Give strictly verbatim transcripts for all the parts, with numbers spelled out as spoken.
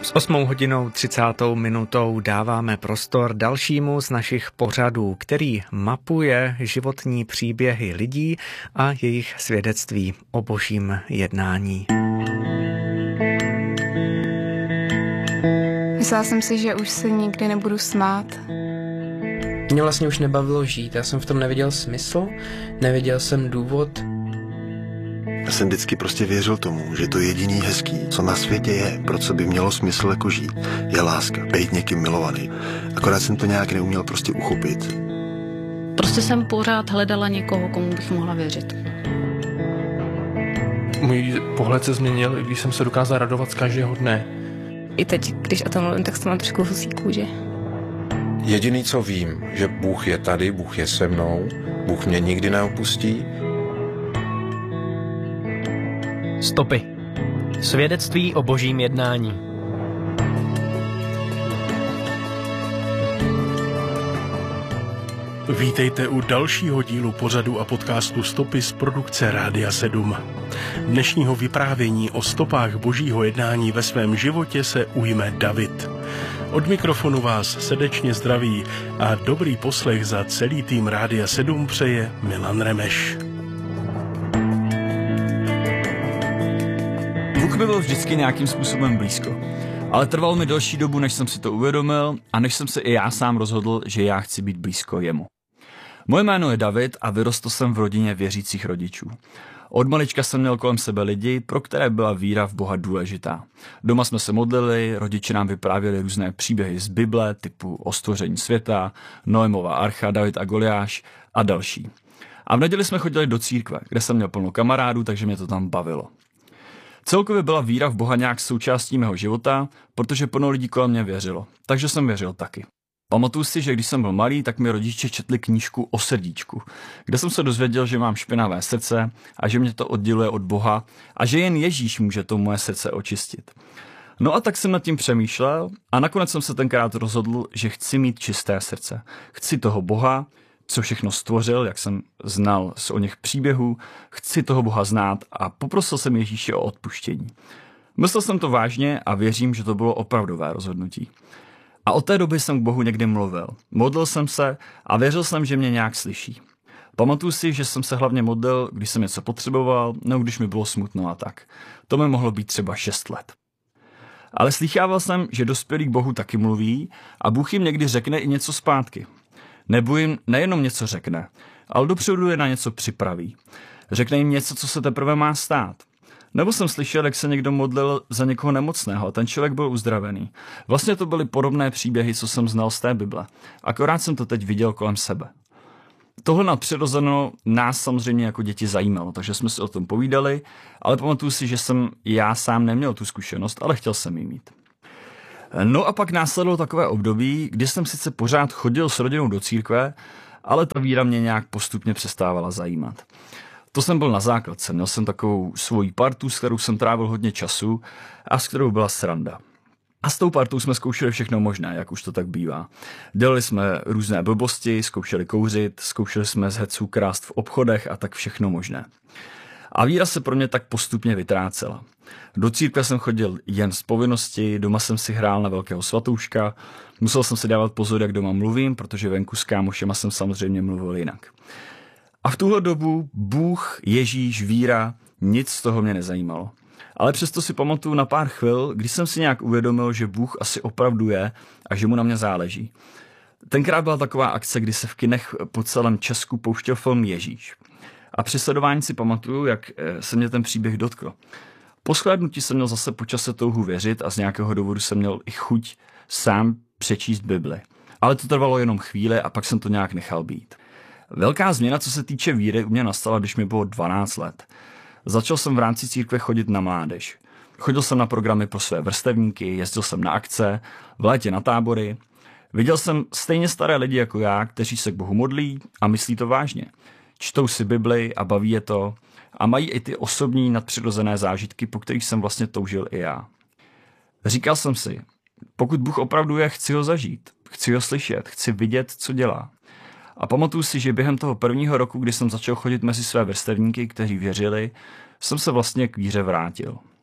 S osmou hodinou třicátou minutou dáváme prostor dalšímu z našich pořadů, který mapuje životní příběhy lidí a jejich svědectví o božím jednání. Myslela jsem si, že už se nikdy nebudu smát. Mě vlastně už nebavilo žít, já jsem v tom neviděl smysl, neviděl jsem důvod. Já jsem vždycky prostě věřil tomu, že to jediný hezký, co na světě je, pro co by mělo smysl jako žít, je láska, být někým milovaný. Akorát jsem to nějak neuměl prostě uchopit. Prostě jsem pořád hledala někoho, komu bych mohla věřit. Můj pohled se změnil, když jsem se dokázal radovat z každého dne. I teď, když o tom mluvím, tak jsem mám trošku husí kůži. Jediný, co vím, že Bůh je tady, Bůh je se mnou, Bůh mě nikdy neopustí. Stopy. Svědectví o božím jednání. Vítejte u dalšího dílu pořadu a podcastu Stopy z produkce Rádia sedm. Dnešního vyprávění o stopách božího jednání ve svém životě se ujme David. Od mikrofonu vás srdečně zdraví a dobrý poslech za celý tým Rádia sedm přeje Milan Remeš. Bůh mi byl vždycky nějakým způsobem blízko, ale trvalo mi delší dobu, než jsem si to uvědomil a než jsem se i já sám rozhodl, že já chci být blízko jemu. Moje jméno je David a vyrostl jsem v rodině věřících rodičů. Od malička jsem měl kolem sebe lidi, pro které byla víra v Boha důležitá. Doma jsme se modlili, rodiče nám vyprávěli různé příběhy z Bible, typu o stvoření světa, Noemova archa, David a Goliáš a další. A v neděli jsme chodili do církve, kde jsem měl plno kamarádů, takže mě to tam bavilo. Celkově byla víra v Boha nějak součástí mého života, protože plno lidí kolem mě věřilo, takže jsem věřil taky. Pamatuju si, že když jsem byl malý, tak mi rodiče četli knížku o srdíčku, kde jsem se dozvěděl, že mám špinavé srdce a že mě to odděluje od Boha a že jen Ježíš může to moje srdce očistit. No a tak jsem nad tím přemýšlel a nakonec jsem se tenkrát rozhodl, že chci mít čisté srdce. Chci toho Boha, co všechno stvořil, jak jsem znal z o něch příběhů, chci toho Boha znát a poprosil jsem Ježíše o odpuštění. Myslel jsem to vážně a věřím, že to bylo opravdové rozhodnutí. A od té doby jsem k Bohu někdy mluvil. Modlil jsem se a věřil jsem, že mě nějak slyší. Pamatuju si, že jsem se hlavně modlil, když jsem něco potřeboval, nebo když mi bylo smutno a tak. To mi mohlo být třeba šest let. Ale slýchával jsem, že dospělí k Bohu taky mluví a Bůh jim někdy řekne i něco zpátky. Nebo jim nejenom něco řekne, ale dopředu je na něco připraví. Řekne jim něco, co se teprve má stát. Nebo jsem slyšel, jak se někdo modlil za někoho nemocného a ten člověk byl uzdravený. Vlastně to byly podobné příběhy, co jsem znal z té Bible. Akorát jsem to teď viděl kolem sebe. Tohle nadpřirozeno nás samozřejmě jako děti zajímalo, takže jsme si o tom povídali, ale pamatuju si, že jsem já sám neměl tu zkušenost, ale chtěl jsem ji mít. No a pak následlo takové období, kdy jsem sice pořád chodil s rodinou do církve, ale ta víra mě nějak postupně přestávala zajímat. To jsem byl na základce, měl jsem takovou svoji partu, s kterou jsem trávil hodně času a s kterou byla sranda. A s tou partou jsme zkoušeli všechno možné, jak už to tak bývá. Dělali jsme různé blbosti, zkoušeli kouřit, zkoušeli jsme z heců krást v obchodech a tak všechno možné. A víra se pro mě tak postupně vytrácela. Do církve jsem chodil jen z povinnosti, doma jsem si hrál na velkého svatouška, musel jsem si dávat pozor, jak doma mluvím, protože venku s kámošema jsem samozřejmě mluvil jinak. A v tuhle dobu Bůh, Ježíš, víra, nic z toho mě nezajímalo. Ale přesto si pamatuju na pár chvil, kdy jsem si nějak uvědomil, že Bůh asi opravdu je a že mu na mě záleží. Tenkrát byla taková akce, kdy se v kinech po celém Česku pouštěl film Ježíš. A při sledování si pamatuju, jak se mě ten příběh dotkl. Po shlédnutí jsem měl zase po čase touhu věřit a z nějakého důvodu jsem měl i chuť sám přečíst Bibli. Ale to trvalo jenom chvíli a pak jsem to nějak nechal být. Velká změna, co se týče víry, u mě nastala, když mi bylo dvanáct let. Začal jsem v rámci církve chodit na mládež. Chodil jsem na programy pro své vrstevníky, jezdil jsem na akce, v létě na tábory. Viděl jsem stejně staré lidi jako já, kteří se k Bohu modlí a myslí to vážně. Čtou si Bibli a baví je to a mají i ty osobní nadpřirozené zážitky, po kterých jsem vlastně toužil i já. Říkal jsem si, pokud Bůh opravdu je, chci ho zažít, chci ho slyšet, chci vidět, co dělá. A pamatuju si, že během toho prvního roku, kdy jsem začal chodit mezi své vrstevníky, kteří věřili, jsem se vlastně k víře vrátil.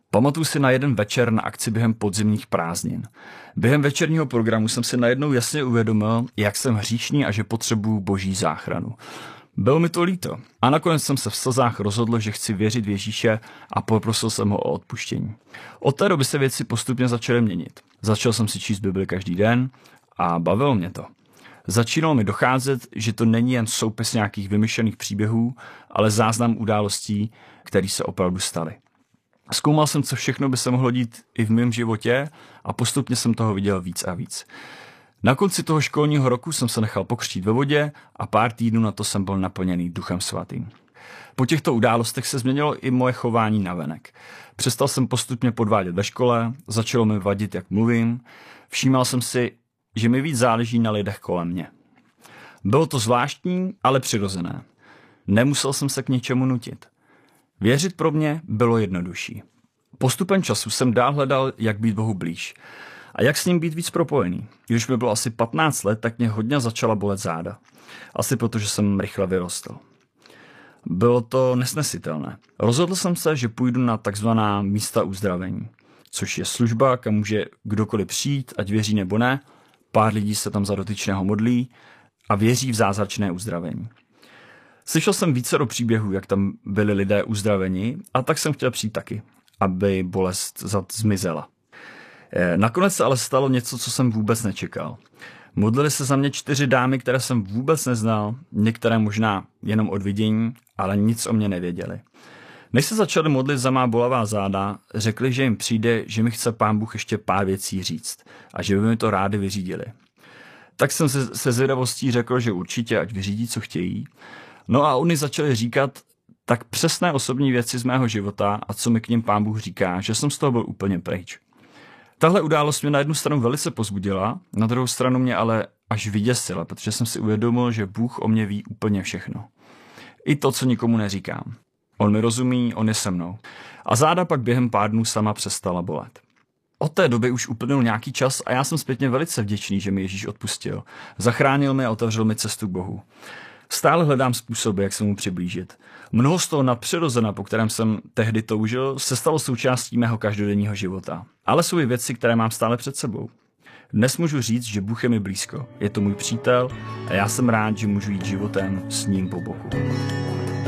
Pamatuju si na jeden večer na akci během podzimních prázdnin. Během večerního programu jsem si najednou jasně uvědomil, jak jsem hříšný a že potřebuju boží záchranu. Bylo mi to líto. A nakonec jsem se v slzách rozhodl, že chci věřit v Ježíše a poprosil jsem ho o odpuštění. Od té doby se věci postupně začaly měnit. Začal jsem si číst Bibli každý den a bavilo mě to. Začínalo mi docházet, že to není jen soupis nějakých vymyšlených příběhů, ale záznam událostí, které se opravdu staly. Zkoumal jsem, co všechno by se mohlo dít i v mém životě a postupně jsem toho viděl víc a víc. Na konci toho školního roku jsem se nechal pokřtít ve vodě a pár týdnů na to jsem byl naplněný Duchem svatým. Po těchto událostech se změnilo i moje chování navenek. Přestal jsem postupně podvádět ve škole, začalo mi vadit, jak mluvím, všímal jsem si, že mi víc záleží na lidech kolem mě. Bylo to zvláštní, ale přirozené. Nemusel jsem se k něčemu nutit. Věřit pro mě bylo jednodušší. Postupem času jsem dál hledal, jak být Bohu blíž a jak s ním být víc propojený. Když mi bylo asi patnáct let, tak mě hodně začala bolet záda. Asi protože jsem rychle vyrostl. Bylo to nesnesitelné. Rozhodl jsem se, že půjdu na takzvaná místa uzdravení, což je služba, kam může kdokoliv přijít, ať věří nebo ne. Pár lidí se tam za dotyčného modlí a věří v zázračné uzdravení. Slyšel jsem více do příběhů, jak tam byli lidé uzdraveni, a tak jsem chtěl přijít taky, aby bolest zmizela. Nakonec se ale stalo něco, co jsem vůbec nečekal. Modlili se za mě čtyři dámy, které jsem vůbec neznal, některé možná jenom od vidění, ale nic o mě nevěděli. Než se začali modlit za má bolavá záda, řekli, že jim přijde, že mi chce Pán Bůh ještě pár věcí říct a že by mi to rádi vyřídili. Tak jsem se, se zvědavostí řekl, že určitě, ať vyřídí, co chtějí. No a oni začali říkat tak přesné osobní věci z mého života a co mi k nim Pán Bůh říká, že jsem z toho byl úplně pryč. Tahle událost mě na jednu stranu velice pozbudila, na druhou stranu mě ale až vyděsila, protože jsem si uvědomil, že Bůh o mě ví úplně všechno. I to, co nikomu neříkám. On mi rozumí, on je se mnou. A záda pak během pár dnů sama přestala bolet. Od té doby už uplynul nějaký čas a já jsem zpětně velice vděčný, že mi Ježíš odpustil. Zachránil mě a otevřel mi cestu k Bohu. Stále hledám způsoby, jak se mu přiblížit. Mnoho z toho nadpřirozena, po kterém jsem tehdy toužil, se stalo součástí mého každodenního života. Ale jsou i věci, které mám stále před sebou. Dnes můžu říct, že Bůh je mi blízko. Je to můj přítel a já jsem rád, že můžu jít životem s ním po boku.